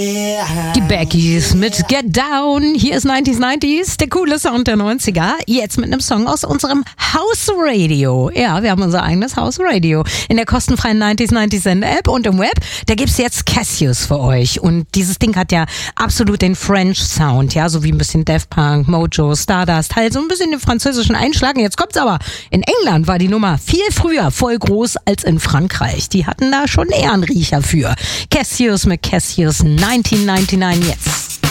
Die Beckies mit Get Down. Hier ist 90s, der coole Sound der 90er. Jetzt mit einem Song aus unserem House Radio. Ja, wir haben unser eigenes House Radio. In der kostenfreien 90s Sender-App und im Web. Da gibt's jetzt Cassius für euch. Und dieses Ding hat ja absolut den French Sound. Ja, so wie ein bisschen Daft Punk, Mojo, Stardust. Halt so ein bisschen den französischen Einschlag. Jetzt kommt's aber. In England war die Nummer viel früher voll groß als in Frankreich. Die hatten da schon eher einen Riecher für. Cassius mit Cassius 1999 jetzt.